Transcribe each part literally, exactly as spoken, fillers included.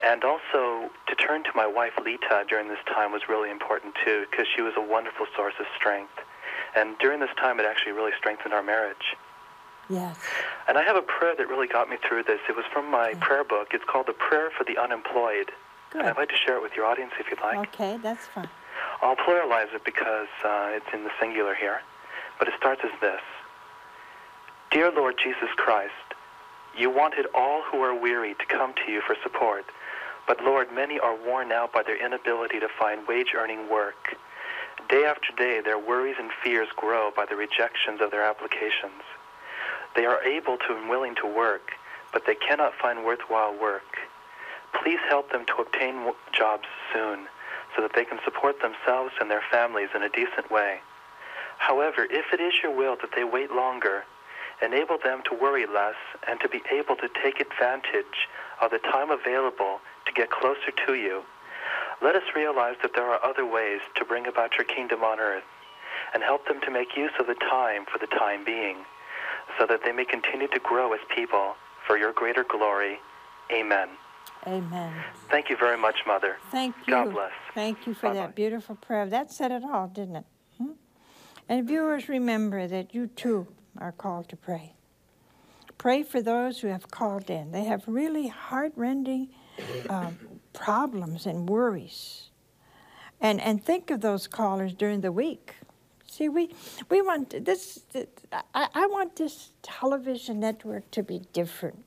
And also, to turn to my wife, Lita, during this time was really important, too, because she was a wonderful source of strength. And during this time, it actually really strengthened our marriage. Yes. And I have a prayer that really got me through this. It was from my Okay. prayer book. It's called The Prayer for the Unemployed. Good. And I'd like to share it with your audience if you'd like. Okay, that's fine. I'll pluralize it because uh, it's in the singular here. But it starts as this. Dear Lord Jesus Christ, you wanted all who are weary to come to you for support. But Lord, many are worn out by their inability to find wage-earning work. Day after day, their worries and fears grow by the rejections of their applications. They are able to and willing to work, but they cannot find worthwhile work. Please help them to obtain w- jobs soon so that they can support themselves and their families in a decent way. However, if it is your will that they wait longer, enable them to worry less and to be able to take advantage of the time available to get closer to you. Let us realize that there are other ways to bring about your kingdom on earth and help them to make use of the time for the time being so that they may continue to grow as people for your greater glory. Amen. Amen. Thank you very much, Mother. Thank you. God bless. Thank you for Bye-bye. that beautiful prayer. That said it all, didn't it? Hmm? And viewers, remember that you too are called to pray. Pray for those who have called in. They have really heart-rending um, problems and worries. And and think of those callers during the week. See, we we want this. I, I want this television network to be different.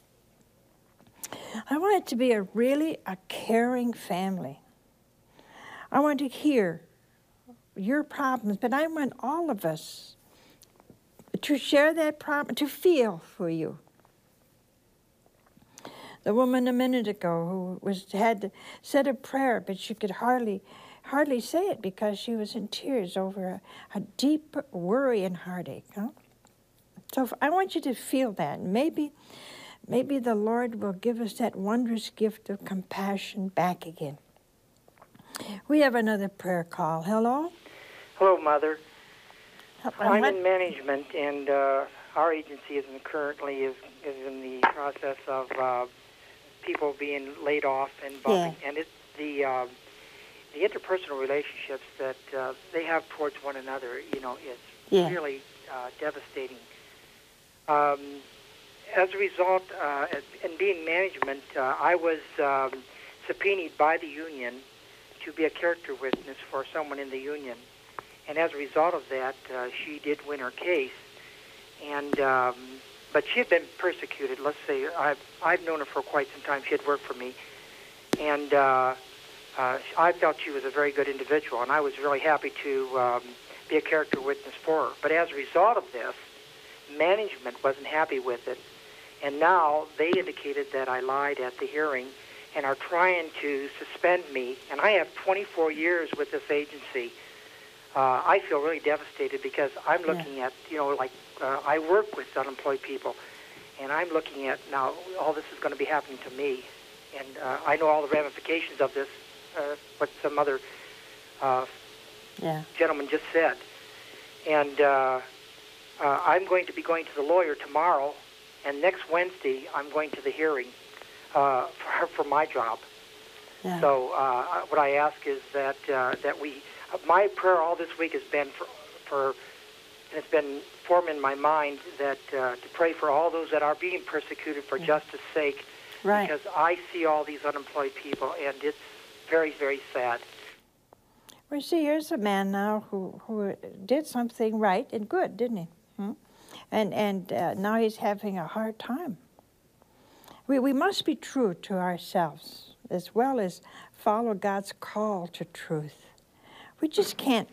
I want it to be a really a caring family. I want to hear your problems, but I want all of us to share that problem, to feel for you. The woman a minute ago who was had said a prayer, but she could hardly hardly say it because she was in tears over a, a deep worry and heartache. Huh? So if, I want you to feel that. Maybe, maybe the Lord will give us that wondrous gift of compassion back again. We have another prayer call. Hello? Hello, Mother. I'm What- in management, and uh, our agency is in, currently is, is in the process of uh, people being laid off, and Yeah. and it's the uh, the interpersonal relationships that uh, they have towards one another. You know, is Yeah. really uh, devastating. Um, as a result, uh, in being management, uh, I was um, subpoenaed by the union to be a character witness for someone in the union. And as a result of that, uh, she did win her case. And um, but she had been persecuted. Let's say I've I've known her for quite some time. She had worked for me, and uh, uh, I felt she was a very good individual, and I was really happy to um, be a character witness for her. But as a result of this, management wasn't happy with it, and now they indicated that I lied at the hearing, and are trying to suspend me. And I have twenty-four years with this agency. Uh, I feel really devastated because I'm looking Yeah. at, you know, like uh, I work with unemployed people, and I'm looking at now all this is going to be happening to me, and uh, I know all the ramifications of this, uh, what some other uh, Yeah. gentleman just said, and uh, uh, I'm going to be going to the lawyer tomorrow, and next Wednesday I'm going to the hearing uh, for, for my job. Yeah. So uh, what I ask is that uh, that we, uh, my prayer all this week has been for, for and it's been formed in my mind that uh, to pray for all those that are being persecuted for Yeah. justice sake, Right. because I see all these unemployed people, and it's very, very sad. Well, see, here's a man now who, who did something right and good, didn't he? Hmm? And and uh, now he's having a hard time. We we must be true to ourselves as well as follow God's call to truth. We just can't.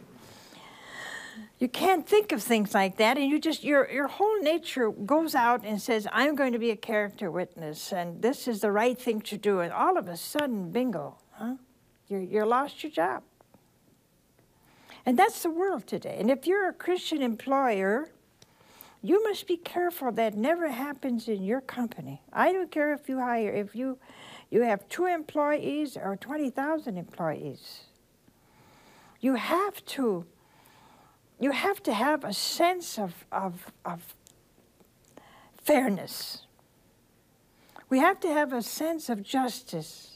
You can't think of things like that, and you just your your whole nature goes out and says, "I'm going to be a character witness, and this is the right thing to do." And all of a sudden, bingo, huh? You you lost your job. And that's the world today. And if you're a Christian employer, you must be careful that never happens in your company. I don't care if you hire, if you, you have two employees or twenty thousand employees. You have to, you have to have a sense of, of, of fairness. We have to have a sense of justice.